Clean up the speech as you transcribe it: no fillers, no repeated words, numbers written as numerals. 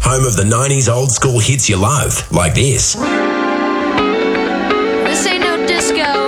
home of the 90s old school hits you love, like this. This ain't no disco.